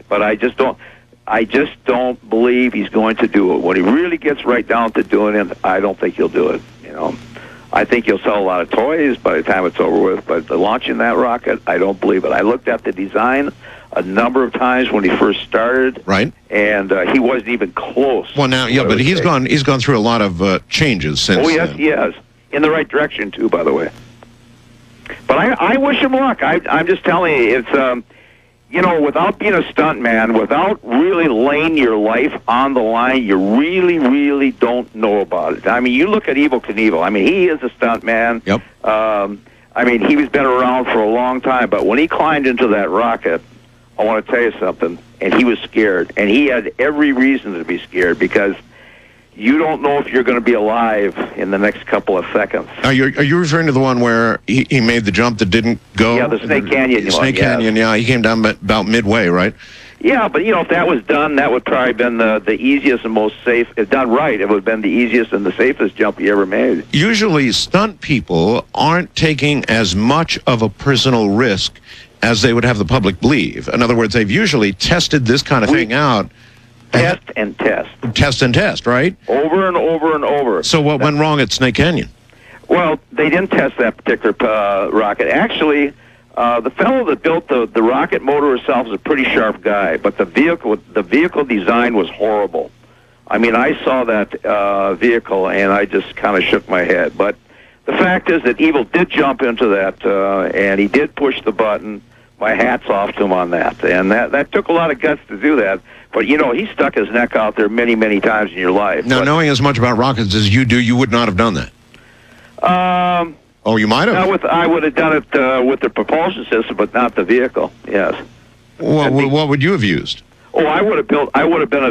but I just don't believe he's going to do it. When he really gets right down to doing it, I don't think he'll do it. I think he'll sell a lot of toys by the time it's over with, but launching that rocket, I don't believe it. I looked at the design a number of times when he first started, right? And he wasn't even close. Well, now, yeah, but he's gone through a lot of changes since. Oh, yes, he has, in the right direction too, by the way. But I wish him luck. I'm just telling you, it's without being a stuntman, without really laying your life on the line, you really, really don't know about it. I mean, you look at Evel Knievel. I mean, he is a stuntman. Yep. I mean, he's been around for a long time, but when he climbed into that rocket, I want to tell you something, and he was scared, and he had every reason to be scared because you don't know if you're going to be alive in the next couple of seconds. Are you referring to the one where he made the jump that didn't go? Yeah, the Snake Canyon. Snake Canyon, yeah. He came down about midway, right? Yeah, but, if that was done, that would probably have been the easiest and most safe. If done right, it would have been the easiest and the safest jump he ever made. Usually, stunt people aren't taking as much of a personal risk as they would have the public believe. In other words, they've usually tested this kind of thing out. Test and test. Test and test, right? Over and over and over. So what went wrong at Snake Canyon? Well, they didn't test that particular rocket. Actually, the fellow that built the rocket motor itself is a pretty sharp guy, but the vehicle design was horrible. I mean, I saw that vehicle, and I just kind of shook my head. But the fact is that Evel did jump into that, and he did push the button. My hat's off to him on that. And that took a lot of guts to do that. But, he stuck his neck out there many, many times in your life. Now, knowing as much about rockets as you do, you would not have done that. You might have. I would have done it with the propulsion system, but not the vehicle. Yes. Well, what would you have used? Oh, I would have built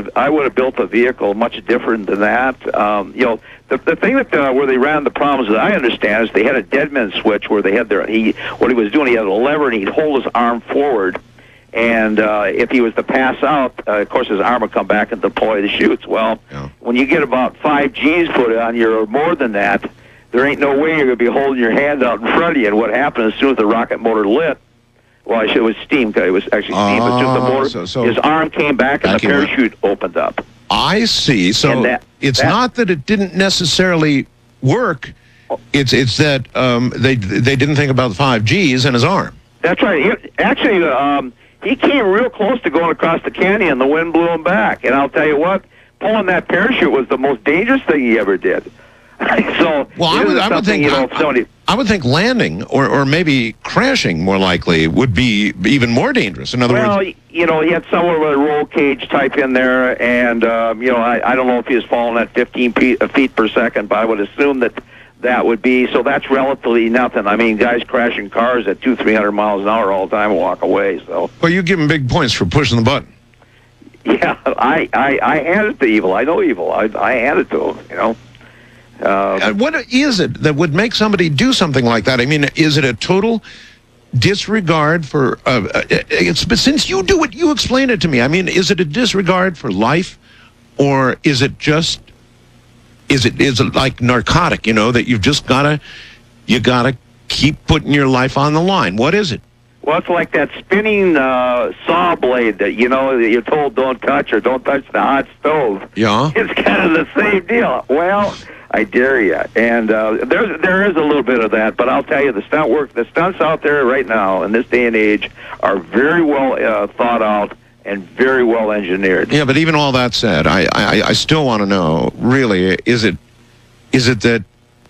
a vehicle much different than that. The thing that where they ran the problems that I understand is they had a deadman switch where they had what he was doing, he had a lever and he'd hold his arm forward. And if he was to pass out, of course, his arm would come back and deploy the chutes. Well, when you get about 5 Gs put on you or more than that, there ain't no way you're going to be holding your hand out in front of you. And what happened as soon as the rocket motor lit, it was steam. It was actually steam. But just the motor, so his arm came back and the parachute opened up. I see. So it's not that it didn't necessarily work. It's that they didn't think about the 5 Gs in his arm. That's right. He came real close to going across the canyon, and the wind blew him back. And I'll tell you what, pulling that parachute was the most dangerous thing he ever did. I would think landing or maybe crashing more likely would be even more dangerous. In other words, he had somewhat of a roll cage type in there, and I don't know if he was falling at 15 feet per second, but I would assume that would be, so that's relatively nothing. I mean, guys crashing cars at 200-300 miles an hour all the time and walk away. So. Well, you give him big points for pushing the button. Yeah, I hand it to Evel. I know Evel. I hand it to him. What is it that would make somebody do something like that? I mean, is it a total disregard for? But since you do it, you explain it to me. I mean, is it a disregard for life, or is it just? Is it like narcotic? That you've just gotta keep putting your life on the line. What is it? Well, it's like that spinning saw blade that that you're told don't touch or don't touch the hot stove. Yeah, it's kind of the same deal. Well, I dare you. And there is a little bit of that, but I'll tell you, the stunts out there right now in this day and age are very well thought out and very well engineered. Yeah, but even all that said, I still want to know, really, is it that,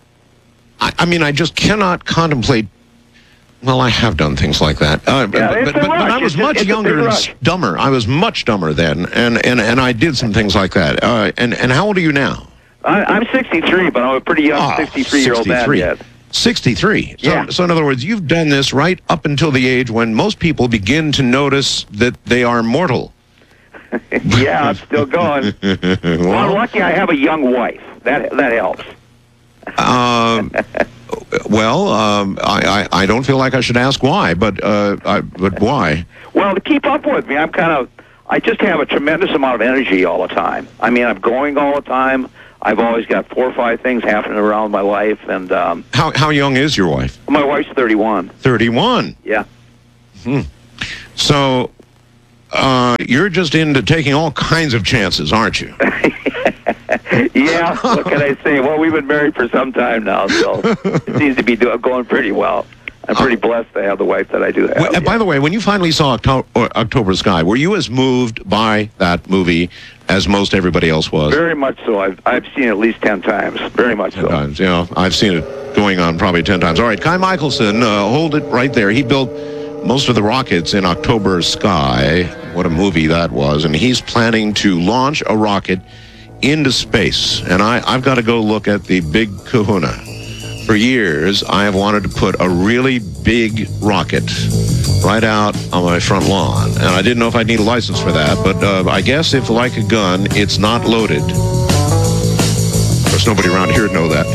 I mean, I just cannot contemplate, well, I have done things like that, but I was much younger and dumber. I was much dumber then, and I did some things like that. And how old are you now? I'm 63, but I'm a pretty young 63-year-old man yet. 63. So in other words, you've done this right up until the age when most people begin to notice that they are mortal. Yeah, I'm still going. Well, I'm lucky I have a young wife. That helps. I don't feel like I should ask why, but why? Well, to keep up with me, I just have a tremendous amount of energy all the time. I mean, I'm going all the time. I've always got 4 or 5 things happening around my life, and how young is your wife? My wife's 31. 31. Yeah. So, you're just into taking all kinds of chances, aren't you? Yeah, what can I say? Well, we've been married for some time now, so it seems to be going pretty well. I'm pretty blessed to have the wife that I do have. Yeah. By the way, when you finally saw October Sky, were you as moved by that movie as most everybody else was? Very much so. I've seen it at least 10 times. Very much 10 so. times, yeah. I've seen it going on probably 10 times. All right, Kai Michelson, hold it right there. He built most of the rockets in October Sky. What a movie that was. And he's planning to launch a rocket into space. And I've got to go look at the Big Kahuna. For years, I have wanted to put a really big rocket right out on my front lawn. And I didn't know if I'd need a license for that, but I guess if like a gun, it's not loaded. There's nobody around here to know that.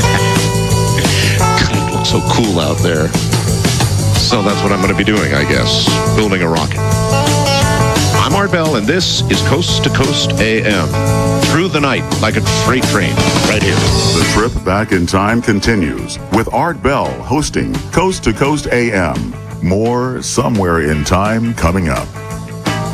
God, it looks so cool out there. So that's what I'm going to be doing, I guess, building a rocket. I'm Art Bell, and this is Coast to Coast AM. Through the night, like a freight train, right here. The trip back in time continues with Art Bell hosting Coast to Coast AM. More Somewhere in Time coming up.